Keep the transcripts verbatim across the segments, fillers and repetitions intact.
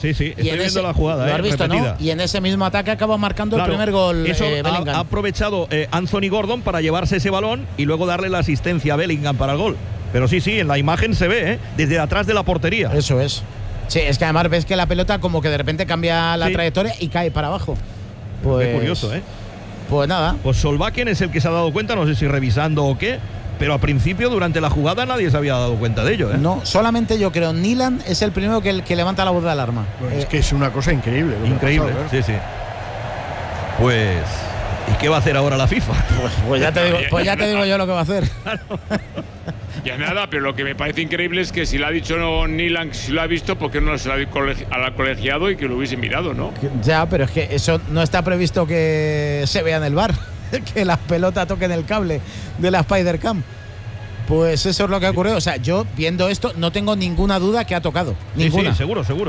Sí, sí, estoy viendo ese, la jugada. Lo has eh, visto, repetida. ¿no? Y en ese mismo ataque acaba marcando Claro, el primer gol. Eso eh, ha, Bellingham. ha aprovechado eh, Anthony Gordon para llevarse ese balón y luego darle la asistencia a Bellingham para el gol. Pero sí, sí, en la imagen se ve, ¿eh? Desde atrás de la portería. Eso es. Sí, es que además ves que la pelota como que de repente cambia la sí. trayectoria y cae para abajo. Pues, Qué curioso, ¿eh? Pues nada. Pues Solbakken es el que se ha dado cuenta, no sé si revisando o qué, pero al principio, durante la jugada, nadie se había dado cuenta de ello, ¿eh? No, solamente yo creo. Nyland es el primero que, que levanta la voz de alarma. Pues eh, es que es una cosa increíble. Increíble, pasado, sí, sí. Pues, ¿y qué va a hacer ahora la FIFA? Pues, pues ya te digo, pues ya te digo yo lo que va a hacer. Ya nada, pero lo que me parece increíble es que si lo ha dicho no, Nyland, si lo ha visto, ¿por qué no se lo ha dicho al colegiado y que lo hubiese mirado, no? Ya, pero es que eso no está previsto que se vea en el bar. Que la pelota toque en el cable de la Spider-Cam. Pues eso es lo que ha ocurrido. O sea, yo viendo esto no tengo ninguna duda que ha tocado. Ninguna. Sí, sí, seguro, seguro.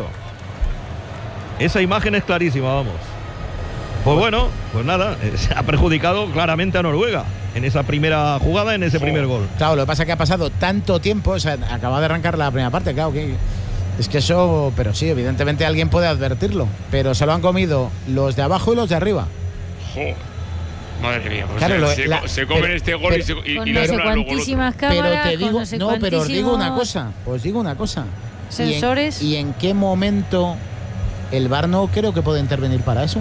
Esa imagen es clarísima, vamos. Pues bueno, pues nada, eh, se ha perjudicado claramente a Noruega en esa primera jugada, en ese primer gol. Claro, lo que pasa es que ha pasado tanto tiempo, o sea, acaba de arrancar la primera parte, claro, que es que eso, pero sí, evidentemente alguien puede advertirlo, pero se lo han comido los de abajo y los de arriba. Joder. Madre mía, pues Claro, se, lo- se, la- se comen pero- este gol pero- y, se, y, Con y no le sé anulan luego el otro. cuantísimas Pero cámaras, te digo, con no sé no, pero os digo una cuantísimos cosa, os digo una cosa. Sensores. ¿Y en, y en qué momento el V A R no creo que puede intervenir para eso?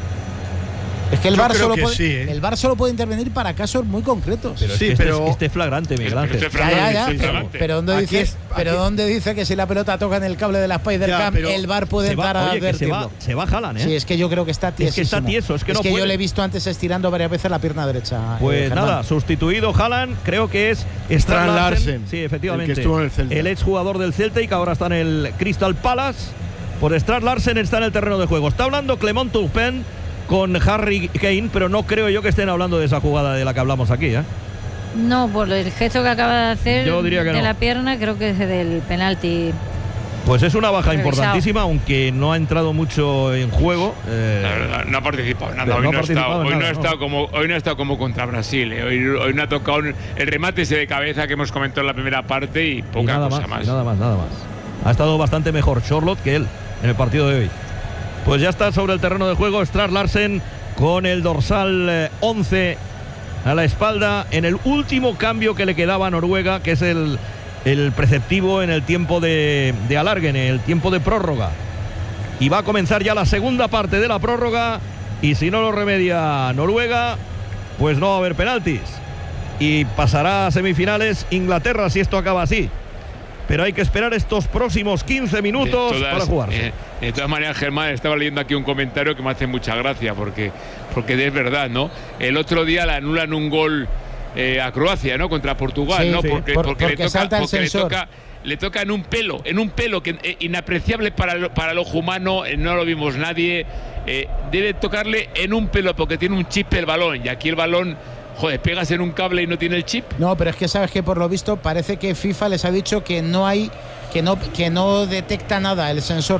Es que el Yo V A R creo solo que puede, sí, ¿eh? el V A R solo puede intervenir para casos muy concretos. Pero es Sí, que este, pero- es, este es flagrante, Miguel Ángel. Este es Ya, ya, ya, Sí, sí, pero, flagrante. pero ¿dónde Aquí dice, es- pero aquí- ¿dónde dice que si la pelota toca en el cable de la Spider-Cam, Ya, pero el V A R puede Se va- entrar a oye, que se va, advertirlo? se va Haaland, ¿eh? Sí, es que yo creo que está tiesísimo. que está tieso, es que no yo puede. le he visto antes estirando varias veces la pierna derecha. Pues eh, Germán. nada, sustituido Haaland, creo que es Strand Larsen, Sí, efectivamente. el que estuvo en el Celta. El exjugador del Celta y que ahora está en el Crystal Palace. Por Strand Larsen está en el terreno de juego. Está hablando Clement Turpin con Harry Kane, pero no creo yo que estén hablando de esa jugada de la que hablamos aquí, ¿eh? No, por el gesto que acaba de hacer Yo diría que de no. la pierna, creo que es del penalti. Pues es una baja Revisado. importantísima, aunque no ha entrado mucho en juego. eh, La verdad, no ha participado en nada. Pero Hoy no no, ha ha estado, participado en hoy no nada, ha ¿no? estado como, hoy no ha estado como contra Brasil. eh. Hoy, hoy no ha tocado un- el remate ese de cabeza que hemos comentado en la primera parte y y poca nada cosa más, más. y nada más, nada más. Ha estado bastante mejor Charlotte que él en el partido de hoy. Pues ya está sobre el terreno de juego Strand Larsen con el dorsal eh, once a la espalda en el último cambio que le quedaba a Noruega, que es el, el preceptivo en el tiempo de, de alargue, en el tiempo de prórroga. Y va a comenzar ya la segunda parte de la prórroga y si no lo remedia Noruega, pues no va a haber penaltis. Y pasará a semifinales Inglaterra si esto acaba así. Pero hay que esperar estos próximos quince minutos De todas- para jugarse. eh, de todas maneras, Germán, estaba leyendo aquí un comentario que me hace mucha gracia, porque, porque es verdad, ¿no? El otro día le anulan un gol eh, a Croacia, ¿no? Contra Portugal, Sí, ¿no? sí, Porque, por- porque, le porque toca, salta el porque le sensor. toca, le toca en un pelo, en un pelo que eh, inapreciable para el, para el ojo humano, eh, no lo vimos nadie. eh, debe tocarle en un pelo porque tiene un chip el balón, y aquí el balón, joder, pegas en un cable y no tiene el chip. No, pero es que sabes que por lo visto parece que FIFA les ha dicho que no hay, que no, que no detecta nada el sensor.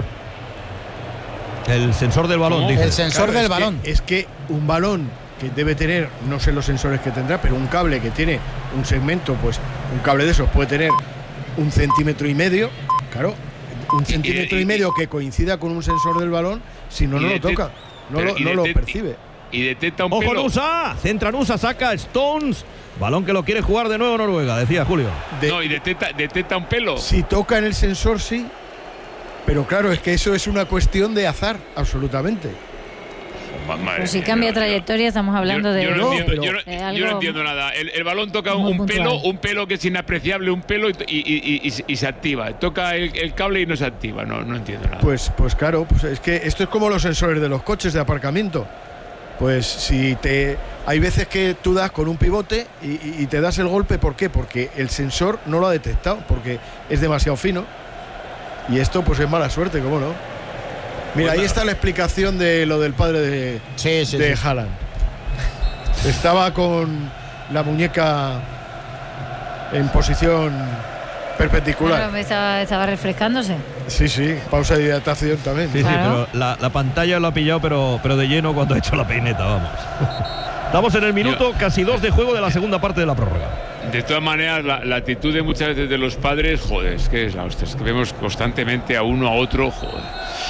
El sensor del balón, ¿Cómo? dice. El sensor Claro, del es que- balón. es que un balón que debe tener, no sé los sensores que tendrá, pero un cable que tiene un segmento, pues un cable de esos puede tener un centímetro y medio, claro, un Y- centímetro y- y, medio que coincida con un sensor del balón, si no, y no lo detec- toca, no, pero lo, y no lo detec- percibe. Y detecta un Ojo pelo. Nusa, centra Nusa, saca Stones. Balón que lo quiere jugar de nuevo Noruega, decía Julio. De- No, y detecta, detecta un pelo. Si toca en el sensor, sí, pero claro, es que eso es una cuestión de azar, absolutamente. Ma- madre Pues si mía, cambia no, no. trayectoria, estamos hablando yo, de. yo no, No, entiendo, pero- yo no- de yo algo no entiendo nada. El, el balón toca muy un puntual. pelo, un pelo que es inapreciable, un pelo y, y- y- y- y se activa. Toca el, el cable y no se activa. No, no entiendo nada. Pues, pues claro, pues es que esto es como los sensores de los coches de aparcamiento. Pues si te hay veces que tú das con un pivote y, y- y te das el golpe, ¿por qué? Porque el sensor no lo ha detectado, porque es demasiado fino. Y esto pues es mala suerte, ¿cómo no? Mira, Pues ahí nada. está la explicación de lo del padre de, Sí, sí, de sí. Haaland. Estaba con la muñeca en posición perpendicular. Claro, estaba, estaba refrescándose. Sí, sí, pausa de hidratación también. Sí, Claro. sí, pero la, la pantalla lo ha pillado, pero, pero de lleno cuando ha hecho la peineta, vamos. Estamos en el minuto casi dos de juego de la segunda parte de la prórroga. De todas maneras, la, la actitud de muchas veces de los padres, joder, es que es la hostia. Es que vemos constantemente a uno a otro, joder.